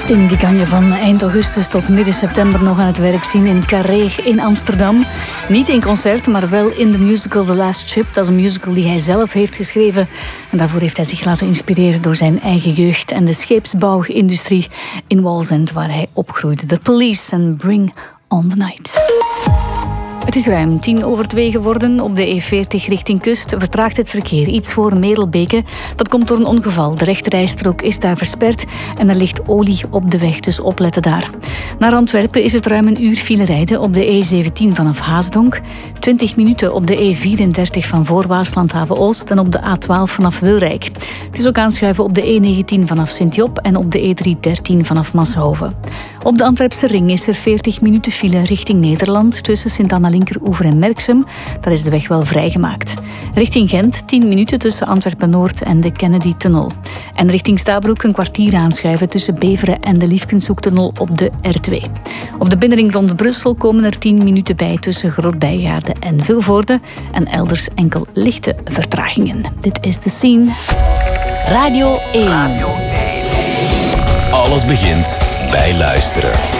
Sting die kan je van eind augustus tot midden september nog aan het werk zien in Carré in Amsterdam. Niet in concert, maar wel in de musical The Last Ship. Dat is een musical die hij zelf heeft geschreven. En daarvoor heeft hij zich laten inspireren door zijn eigen jeugd en de scheepsbouwindustrie in Wallsend, waar hij opgroeide. The Police en Bring on the Night. Het is ruim 1:10 geworden. Op de E40 richting kust vertraagt het verkeer iets voor Merelbeke. Dat komt door een ongeval. De rechterrijstrook is daar versperd en er ligt olie op de weg, dus opletten daar. Naar Antwerpen is het ruim een uur file rijden op de E17 vanaf Haasdonk. 20 minuten op de E34 van Voorwaaslandhaven Oost en op de A12 vanaf Wilrijk. Het is ook aanschuiven op de E19 vanaf Sint-Job en op de E313 vanaf Maashoven. Op de Antwerpse ring is er 40 minuten file richting Nederland tussen Sint-Anna Linkeroever en Merksem. Daar is de weg wel vrijgemaakt. Richting Gent 10 minuten tussen Antwerpen-Noord en de Kennedy-tunnel. En richting Stabroek een kwartier aanschuiven tussen Beveren en de Liefkenshoektunnel op de R2. Op de binnenring rond Brussel komen er 10 minuten bij tussen Groot-Bijgaarde en Vilvoorde. En elders enkel lichte vertragingen. Dit is The Scene. Radio 1. Alles begint bij luisteren.